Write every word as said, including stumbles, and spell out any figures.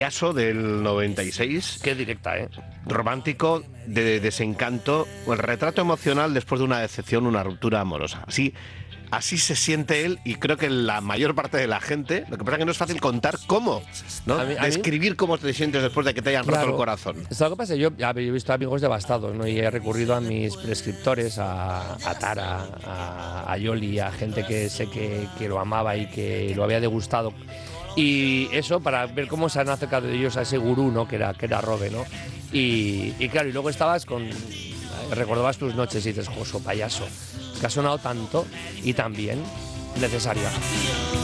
Payaso del noventa y seis. Qué directa, ¿eh? Romántico, de desencanto, o el retrato emocional después de una decepción, una ruptura amorosa. Así, así se siente él, y creo que la mayor parte de la gente. Lo que pasa es que no es fácil contar cómo, ¿no? A mí- a mí- Describir cómo te sientes después de que te hayan roto Claro. el corazón. Esto es lo que pasa, yo ya he visto amigos devastados, ¿no? Y he recurrido a mis prescriptores, a, a Tara, a, a Yoli, a gente que sé que, que lo amaba y que lo había degustado. Y eso, para ver cómo se han acercado ellos a ese gurú, ¿no? Que era, que era Robe, ¿no? Y, y claro, y luego estabas con... Recordabas tus noches y dices, Joso, payaso, que ha sonado tanto y tan bien, necesaria.